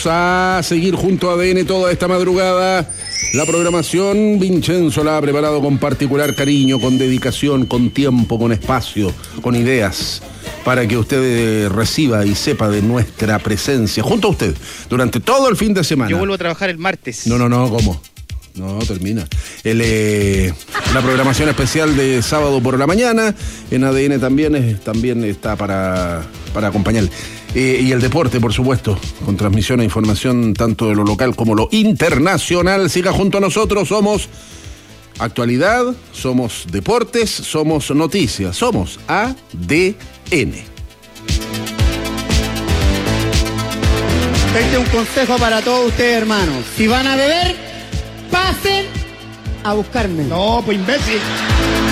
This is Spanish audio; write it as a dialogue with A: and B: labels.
A: Vamos a seguir junto a ADN toda esta madrugada. La programación, Vincenzo la ha preparado con particular cariño, con dedicación, con tiempo, con espacio, con ideas, para que usted reciba y sepa de nuestra presencia junto a usted durante todo el fin de semana.
B: Yo vuelvo a trabajar el martes.
A: No, ¿cómo? No, termina. La programación especial de sábado por la mañana en ADN también está para acompañar. Y el deporte, por supuesto, con transmisión e información tanto de lo local como lo internacional. Siga junto a nosotros, somos actualidad, somos deportes, somos noticias, somos ADN.
C: Este es un consejo para todos ustedes, hermanos. Si van a beber, pasen a buscarme.
D: No, pues imbécil.